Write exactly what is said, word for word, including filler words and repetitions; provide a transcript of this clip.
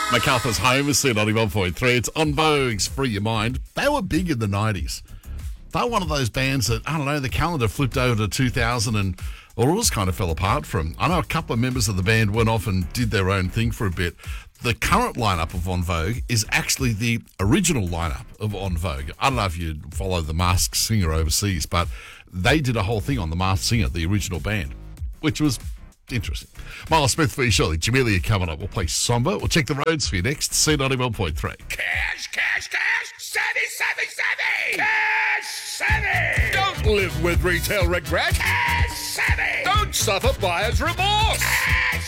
MacArthur's Home is C ninety-one point three. It's On Vogue's Free Your Mind. They were big in the nineties. They were one of those bands that, I don't know, the calendar flipped over to two thousand and all just kind of fell apart from. I know a couple of members of the band went off and did their own thing for a bit. The current lineup of On Vogue is actually the original lineup of On Vogue. I don't know if you follow The Masked Singer overseas, but they did a whole thing on The Masked Singer, the original band, which was interesting. Miles Smith for you shortly. Jamelia coming up. We'll play Somber. We'll check the roads for you next. C ninety-one point three. Cash, cash, cash! Savvy, savvy, savvy! Cash savvy! Don't live with retail regret. Cash savvy! Don't suffer buyer's remorse. Cash